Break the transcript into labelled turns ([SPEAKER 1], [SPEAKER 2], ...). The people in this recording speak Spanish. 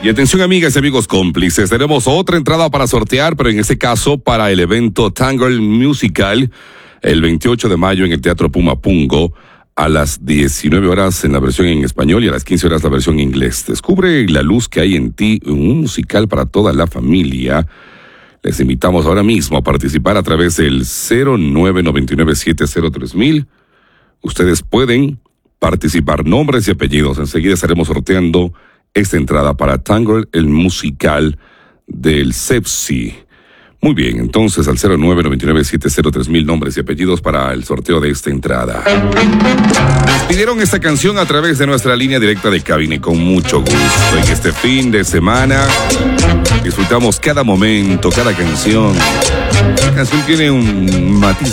[SPEAKER 1] Y atención, amigas y amigos cómplices, tenemos otra entrada para sortear, pero en este caso para el evento Tangle Musical, el 28 de mayo en el Teatro Pumapungo, a las 19 horas en la versión en español y a las 15 horas la versión en inglés. Descubre la luz que hay en ti, un musical para toda la familia. Les invitamos ahora mismo a participar a través del 0999703000. Ustedes pueden participar, nombres y apellidos. Enseguida estaremos sorteando esta entrada para Tangle, el musical del Sepsi. Muy bien, entonces al 0999703000, nombres y apellidos para el sorteo de esta entrada. Nos pidieron esta canción a través de nuestra línea directa de cabina y con mucho gusto. En este fin de semana disfrutamos cada momento, cada canción. La canción tiene un matiz